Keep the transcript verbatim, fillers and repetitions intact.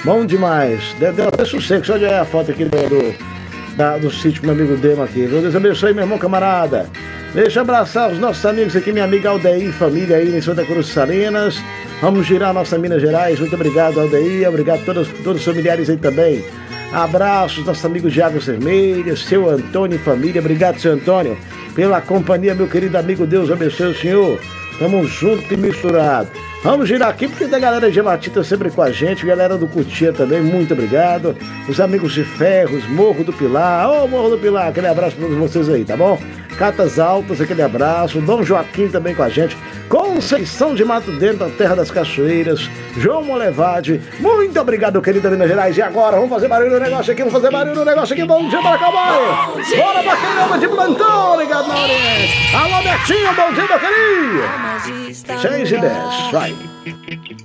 Bom demais. Deu, deu até sossego, só de olhar a foto aqui do, do, da, do sítio com meu amigo Demo aqui. Deus abençoe, meu irmão camarada. Deixa eu abraçar os nossos amigos aqui, minha amiga Aldeir e família aí em Santa Cruz Salinas. Vamos girar nossa Minas Gerais. Muito obrigado, Aldeir. Obrigado a todos, todos os familiares aí também. Abraços, nossos amigos de Águas Vermelhas, seu Antônio e família. Obrigado, seu Antônio, pela companhia, meu querido amigo. Deus abençoe o senhor. Tamo junto e misturado. Vamos girar aqui porque tem a galera de Matita sempre com a gente, galera do Cutia também, muito obrigado. Os amigos de Ferros, Morro do Pilar, ô Morro do Pilar, aquele abraço para todos vocês aí, tá bom? Catas Altas, aquele abraço. Dom Joaquim também com a gente. Conceição de Mato Dentro, da Terra das Cachoeiras. João Molevade, muito obrigado, querida Minas Gerais. E agora, vamos fazer barulho no negócio aqui, vamos fazer barulho no negócio aqui. Bom dia para acabar. Bora pra quem ama de plantão, ligado na Oriente. Alô, Betinho, bom dia, meu querido. seis e dez, vai.